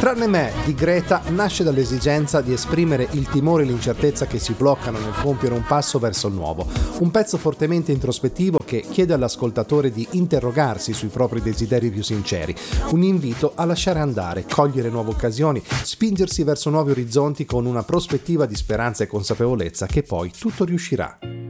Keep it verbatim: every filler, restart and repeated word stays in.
Tranne me di Greta nasce dall'esigenza di esprimere il timore e l'incertezza che si bloccano nel compiere un passo verso il nuovo. Un pezzo fortemente introspettivo che chiede all'ascoltatore di interrogarsi sui propri desideri più sinceri. Un invito a lasciare andare, cogliere nuove occasioni, spingersi verso nuovi orizzonti con una prospettiva di speranza e consapevolezza che poi tutto riuscirà.